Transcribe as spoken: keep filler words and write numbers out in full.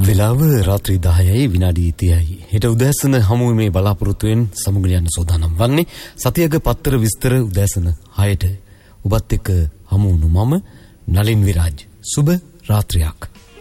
වෙලාව රාත්‍රී දහයයි විනාඩි තිහයි. හෙට උදෑසන හමුවීමේ බලාපොරොත්තුවෙන් සමුගල යන සෝදානම් වන්නේ සතියක පත්තර විස්තර උදෑසන හයට ඔබත් එක්ක හමු වුණු මම නලින් විරාජ්. සුබ රාත්‍රියක්.